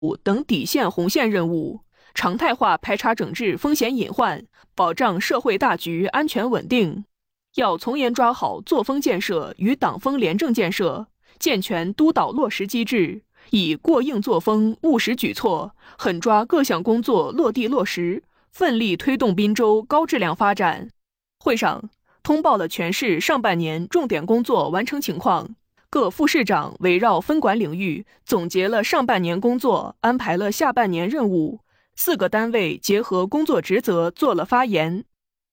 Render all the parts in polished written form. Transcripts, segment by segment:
等底线红线任务，常态化排查整治风险隐患，保障社会大局安全稳定。要从严抓好作风建设与党风廉政建设，健全督导落实机制，以过硬作风务实举措，狠抓各项工作落地落实，奋力推动滨州高质量发展。会上通报了全市上半年重点工作完成情况，各副市长围绕分管领域总结了上半年工作，安排了下半年任务，4个单位结合工作职责做了发言。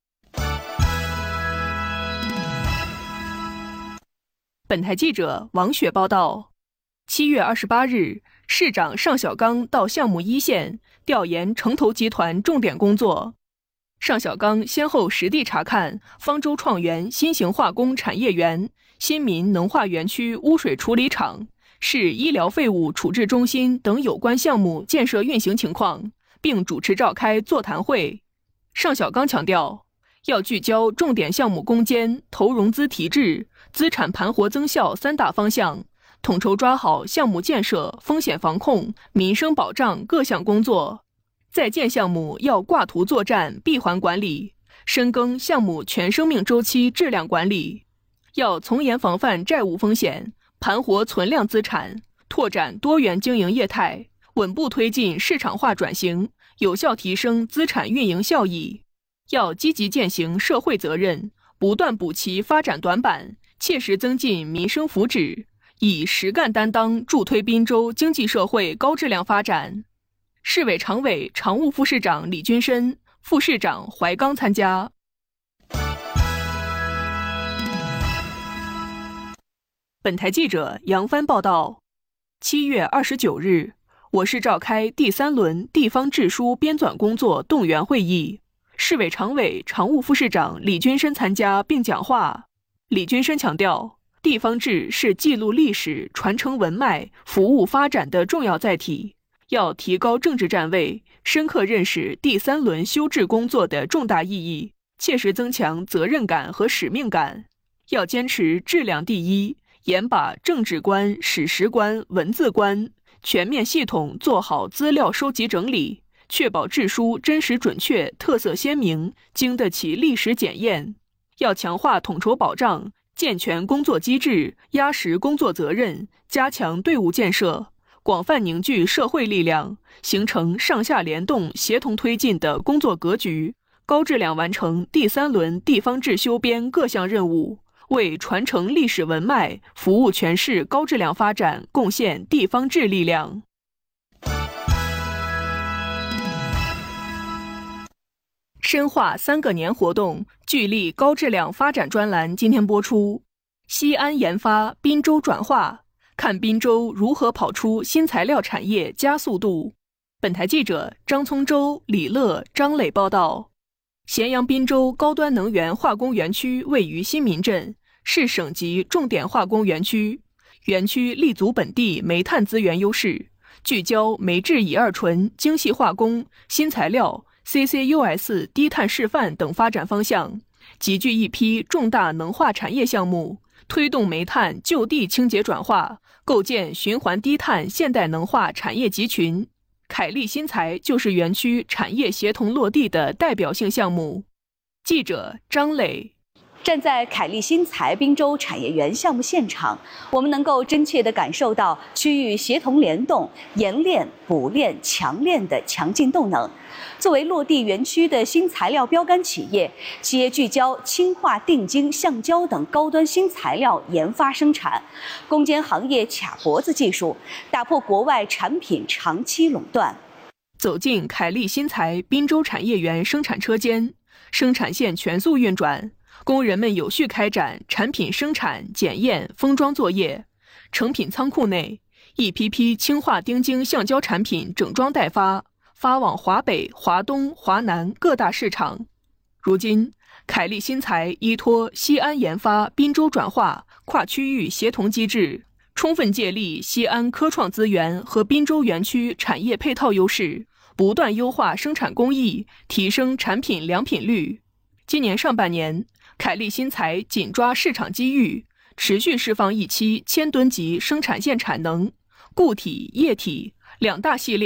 本台记者王雪报道，7月28日，市长尚小刚到项目一线调研城投集团重点工作。尚小刚先后实地查看方舟创园新型化工产业园、新民能化园区污水处理厂、市医疗废物处置中心等有关项目建设运行情况，并主持召开座谈会。尚小刚强调，要聚焦重点项目攻坚、投融资提质、资产盘活增效3大方向，统筹抓好项目建设、风险防控、民生保障各项工作。在建项目要挂图作战、闭环管理，深耕项目全生命周期质量管理。要从严防范债务风险，盘活存量资产，拓展多元经营业态，稳步推进市场化转型，有效提升资产运营效益。要积极践行社会责任，不断补齐发展短板，切实增进民生福祉，以实干担当助推滨州经济社会高质量发展。市委常委、常务副市长李军深、副市长怀刚参加。本台记者杨帆报道，7月29日，我市召开第3轮地方治书编纂工作动员会议，市委常委、常务副市长李军深参加并讲话。李军深强调，地方志是记录历史、传承文脉、服务发展的重要载体，要提高政治站位，深刻认识第3轮修治工作的重大意义，切实增强责任感和使命感。要坚持质量第一，严把政治观、史实观、文字观全面系统做好资料收集整理，确保志书真实准确、特色鲜明，经得起历史检验。要强化统筹保障，健全工作机制，压实工作责任，加强队伍建设，广泛凝聚社会力量，形成上下联动、协同推进的工作格局，高质量完成第3轮地方志修编各项任务，为传承历史文脉、服务全市高质量发展贡献地方志力量。深化3个年活动聚力高质量发展专栏今天播出，西安研发，滨州转化，看滨州如何跑出新材料产业加速度。本台记者张聪洲、李乐、张磊报道。咸阳滨州高端能源化工园区位于新民镇，是省级重点化工园区，园区立足本地煤炭资源优势，聚焦煤制乙二醇、精细化工、新材料、CCUS 低碳示范等发展方向，集聚一批重大能化产业项目，推动煤炭就地清洁转化，构建循环低碳现代能化产业集群。凯利新材就是园区产业协同落地的代表性项目。记者张磊。 站在凯利新材滨州产业园项目现场，我们能够真切地感受到区域协同联动、冶炼、补炼、强炼的强劲动能。作为落地园区的新材料标杆企业，企业聚焦氢化定晶、橡胶等高端新材料研发生产，攻坚行业卡脖子技术，打破国外产品长期垄断。 走进凯利新材滨州产业园生产车间，生产线全速运转，工人们有序开展产品生产、检验、封装作业。成品仓库内，一批批氢化丁晶橡胶产品整装待发，发往华北、华东、华南各大市场。如今，凯利新材依托西安研发、滨州转化跨区域协同机制，充分借力西安科创资源和滨州园区产业配套优势，不断优化生产工艺，提升产品良品率。今年上半年，凯利新材紧抓市场机遇，持续释放一期1000吨级生产线产能，固体、液体两大系列